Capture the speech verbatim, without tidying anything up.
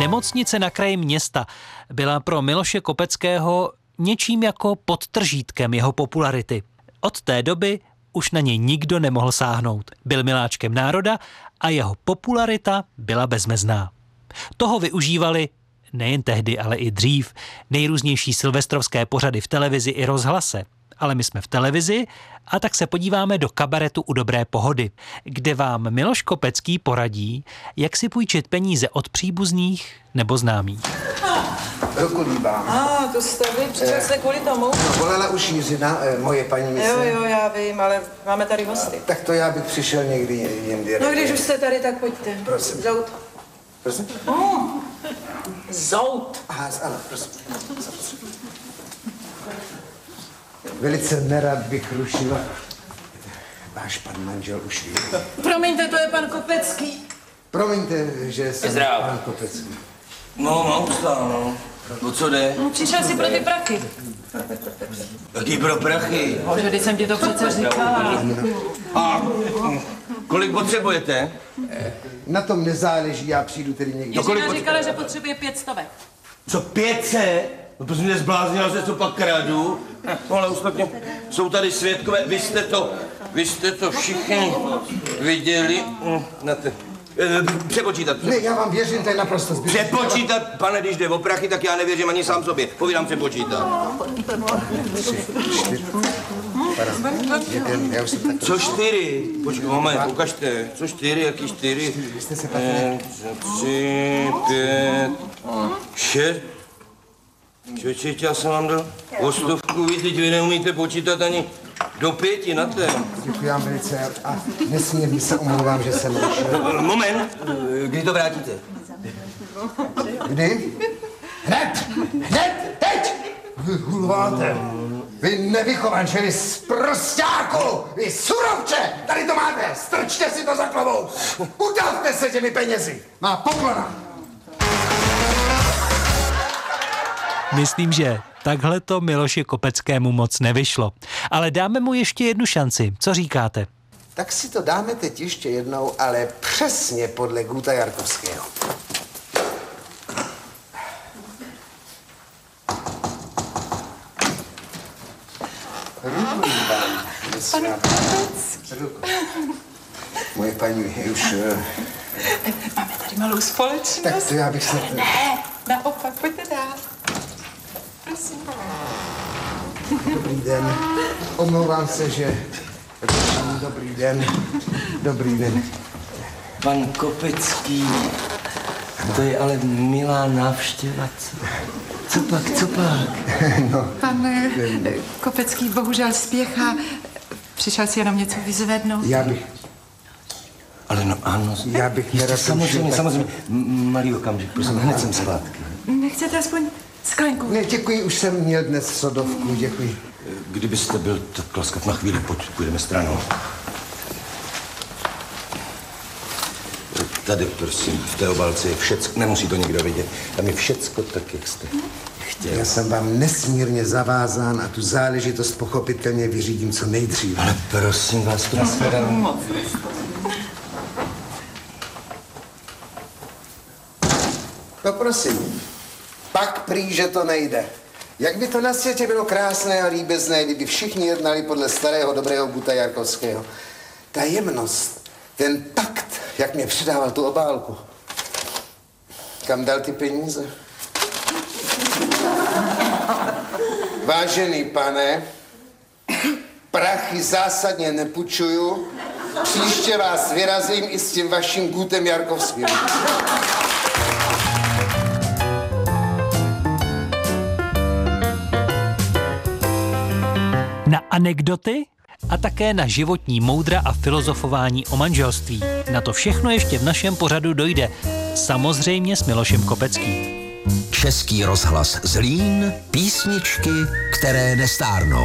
Nemocnice na kraji města byla pro Miloše Kopeckého něčím jako podtržítkem jeho popularity. Od té doby už na něj nikdo nemohl sáhnout. Byl miláčkem národa a jeho popularita byla bezmezná. Toho využívali nejen tehdy, ale i dřív nejrůznější silvestrovské pořady v televizi i rozhlase. Ale my jsme v televizi a tak se podíváme do kabaretu U dobré pohody, kde vám Miloš Kopecký poradí, jak si půjčit peníze od příbuzných nebo známých. Ruku líbám. A, ah, to jste vy, přišel jste kvůli tomu? No, bolela už Jiřina, eh, moje paní myslím. Jo, jo, já vím, ale máme tady hosty. Tak to já bych přišel někdy jindy. No, když už jste tady, tak pojďte. Prosím. Zout. Prosím? Oh. Zout. Aha, ano, prosím. Velice nerad bych rušila. Váš pan manžel už ví. Promiňte, to je pan Kopecký. Promiňte, že jsem Zdravo. pan Kopecký. No, mám ustál, no. O co jde? No, přišel si pro ty prachy. Jaký pro prachy? Bože, když jsem ti to přece říkala. A kolik potřebujete? Na tom nezáleží, já přijdu tedy někdy. Jiřina říkala, že potřebuje pět stovek. Co, pět set? No to jsi mě zbláznila, že to pak kradu. No ale ostatně jsou tady svědkové, vy jste to, vy jste to všichni viděli. Na te... Přepočítat. Ne, já vám věřím, to je naprosto zbytečné. Přepočítat, pane, když jde o prachy, tak já nevěřím ani sám sobě. Povídám přepočítat. Já už jsem tak... Co čtyři? Počkej, moment, ukažte. Co čtyři, jaký čtyři? Vy jste se Eh, tři, pět, šest. Čočeť, já jsem vám dal o stovku, vy teď vy neumíte počítat ani do pěti na ten. Děkuji vám velice a nesmírně se omlouvám, že jsem rušil. Moment, kdy to vrátíte? Kdy? Hned! Hned! Teď! Vy hulváte! Vy nevychovančeli z prostáku! Vy surovče! Tady to máte! Strčte si to za klovou! Udavte se těmi penězi! Má poklona! Myslím, že takhle to Miloši Kopeckému moc nevyšlo. Ale dáme mu ještě jednu šanci. Co říkáte? Tak si to dáme teď ještě jednou, ale přesně podle Guta Jarkovského. Ruku vám, Pane Kopecký. moje paní už... Máme tady malou společnost. Tak to já bych se... Ne, naopak, pojďte dál. Prosím. Dobrý den. Omlouvám se, že... Dobrý den. Dobrý den. Pan Kopecký, to je ale milá návštěva. Co, co pak, co pak? No. Pan eh, Kopecký bohužel spěchá. Přišel si jenom něco vyzvednout. Já bych... Ale no ano. Já bych nerad... Samozřejmě, tak- samozřejmě. M- Malý okamžik, prosím, hned jsem zpátky. Nechcete aspoň sklenku? Ne, děkuji, už jsem měl dnes sodovku, děkuji. Kdybyste byl tak laskav na chvíli, pojď, půjdeme stranou. Tady, prosím, v té obálce je všecko, nemusí to nikdo vidět. Tam je všecko tak, jak jste chtěl. Já jsem vám nesmírně zavázán a tu záležitost pochopitelně vyřídím co nejdříve. Ale prosím vás, to nashledanou. No prosím, pak prý, že to nejde. Jak by to na světě bylo krásné a líbezné, kdyby všichni jednali podle starého dobrého Guta Jarkovského. Ta jemnost, ten takt, jak mě předával tu obálku. Kam dal ty peníze? Vážený pane, prachy zásadně nepůjčuju. Příště vás vyrazím i s tím vaším Gutem Jarkovským. Na anekdoty a také na životní moudra a filozofování o manželství. Na to všechno ještě v našem pořadu dojde. Samozřejmě s Milošem Kopeckým. Český rozhlas Zlín, písničky, které nestárnou.